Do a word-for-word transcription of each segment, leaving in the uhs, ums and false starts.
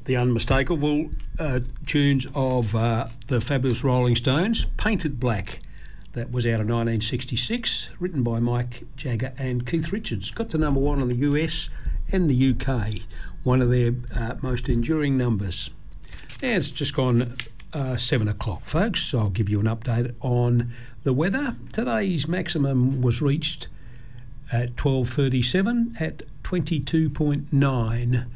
the unmistakable uh, tunes of uh, the fabulous Rolling Stones, Painted Black. That was out of nineteen sixty-six, written by Mike Jagger and Keith Richards. Got to number one in the U S and the U K, one of their uh, most enduring numbers. Now it's just gone uh, seven o'clock, folks, so I'll give you an update on the weather. Today's maximum was reached at twelve thirty-seven at twenty-two point nine.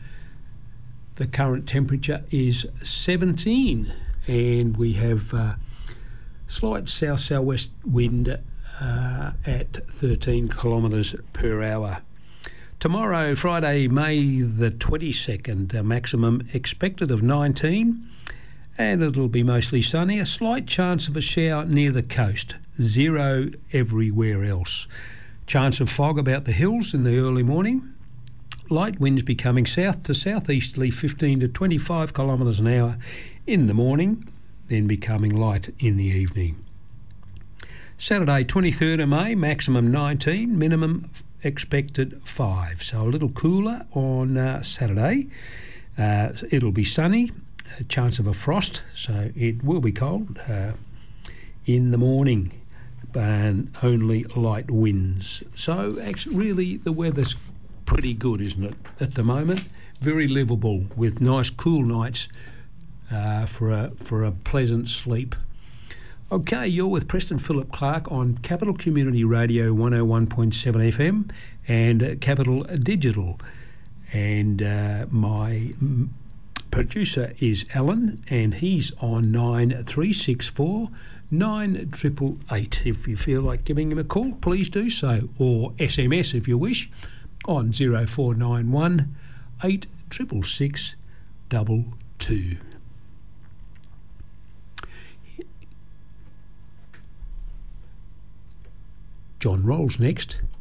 The current temperature is seventeen, and we have uh, slight south-southwest wind uh, at thirteen kilometres per hour. Tomorrow, Friday, May the twenty-second, a maximum expected of nineteen, and it'll be mostly sunny. A slight chance of a shower near the coast, zero everywhere else. Chance of fog about the hills in the early morning. Light winds becoming south to southeasterly fifteen to twenty-five kilometres an hour in the morning, then becoming light in the evening. Saturday, twenty-third of May, maximum nineteen, minimum expected five. So a little cooler on uh, Saturday. Uh, it'll be sunny, a chance of a frost, so it will be cold uh, in the morning, and only light winds. So actually, really, the weather's pretty good, isn't it, at the moment? Very livable with nice cool nights uh, for a for a pleasant sleep. Okay, you're with Preston Philip Clark on Capital Community Radio one oh one point seven F M and uh, Capital Digital. And uh, my m- producer is Alan, and he's on nine three six four nine eight eight eight. If you feel like giving him a call, please do so, or S M S if you wish, on zero four nine one eight six six two two. John Rolls next.